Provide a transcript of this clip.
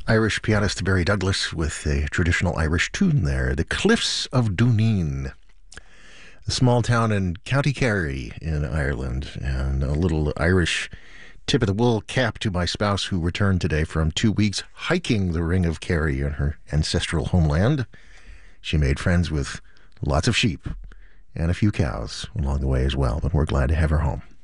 Irish pianist Barry Douglas with a traditional Irish tune there. The Cliffs of Dooneen, a small town in County Kerry in Ireland. And a little Irish tip of the wool cap to my spouse who returned today from 2 weeks hiking the Ring of Kerry in her ancestral homeland. She made friends with lots of sheep and a few cows along the way as well, but we're glad to have her home.